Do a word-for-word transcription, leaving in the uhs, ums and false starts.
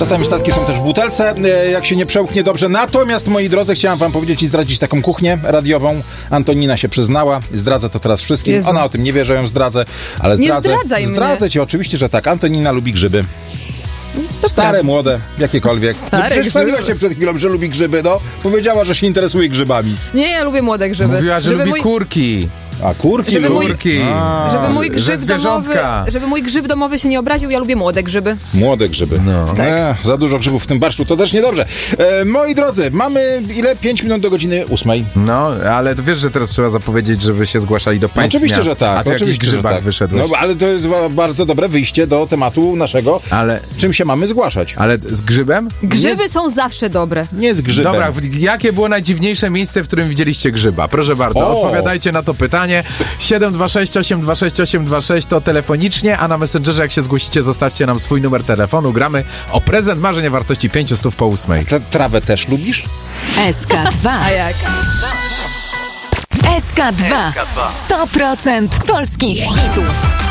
Czasami statki są też w butelce, jak się nie przełknie dobrze. Natomiast, moi drodzy, chciałam wam powiedzieć i zdradzić taką kuchnię radiową. Antonina się przyznała, zdradzę to teraz wszystkim. Jezu. Ona o tym nie wie, że ją zdradzę, ale zdradzę. Nie zdradzaj zdradzę ci, oczywiście, że tak. Antonina lubi grzyby. To Stare, prawda. młode, jakiekolwiek. Stare No przecież grzyby. chwaliła się przed chwilą, że lubi grzyby, no. Powiedziała, że się interesuje grzybami. Nie, ja lubię młode grzyby. Mówiła, że żeby lubi mój, kurki. A kurki Żeby mój- lubi. Kurki. A, żeby mój że grzyb domowy, zwierzątka. żeby mój grzyb domowy się nie obraził, ja lubię młode grzyby. Młode grzyby. No. Tak. E, za dużo grzybów w tym barszczu, to też niedobrze. E, moi drodzy, mamy ile? pięć minut do godziny ósmej. No, ale wiesz, że teraz trzeba zapowiedzieć, żeby się zgłaszali do państw Oczywiście, miast. że tak. A ty o jakichś oczywiście, że grzybach tak. wyszedłeś. No, ale to jest wa- bardzo dobre wyjście do tematu naszego, Ale, czym się mamy zgłaszać. ale z grzybem? Grzyby są zawsze dobre. Nie z grzybem. Dobra, w- jakie było najdziwniejsze miejsce, w którym widzieliście grzyba? Proszę bardzo, O! odpowiadajcie na to pytanie. siedem dwa sześć osiem dwa sześć osiem dwa sześć to telefonicznie, a na Messengerze jak się zgłosicie, zostawcie nam swój numer telefonu. Gramy o prezent marzeń o wartości pięćset po ósmej. Tę trawę też lubisz? S K dwa. A jak? S K dwa. sto procent polskich hitów.